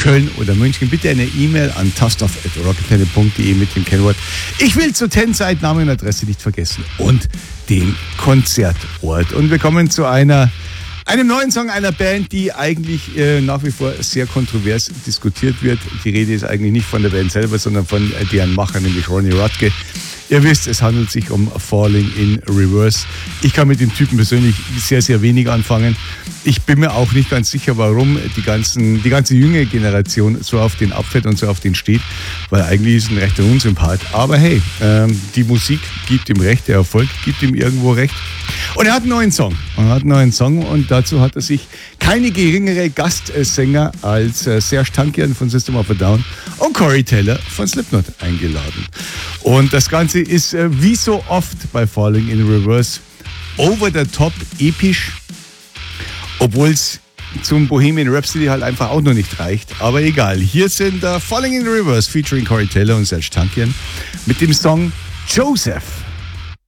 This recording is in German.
Köln oder München, bitte eine E-Mail an tastoff@rockantenne.de mit dem Kennwort "Ich will zu Tenzeit", Name und Adresse nicht vergessen und den Konzertort. Und wir kommen zu einem neuen Song einer Band, die eigentlich nach wie vor sehr kontrovers diskutiert wird. Die Rede ist eigentlich nicht von der Band selber, sondern von deren Macher, nämlich Ronnie Radke. Ihr wisst, es handelt sich um Falling in Reverse. Ich kann mit dem Typen persönlich sehr, sehr wenig anfangen. Ich bin mir auch nicht ganz sicher, warum die ganze jüngere Generation so auf den abfährt und so auf den steht, weil eigentlich ist ein rechter Unsympath. Aber hey, die Musik gibt ihm recht, der Erfolg gibt ihm irgendwo recht. Und er hat einen neuen Song. Und dazu hat er sich keine geringere Gastsänger als Serj Tankian von System of a Down und Corey Taylor von Slipknot eingeladen. Und das Ganze ist wie so oft bei Falling in Reverse over the top episch, obwohl es zum Bohemian Rhapsody halt einfach auch noch nicht reicht. Aber egal, hier sind Falling in Reverse featuring Corey Taylor und Serj Tankian mit dem Song Joseph.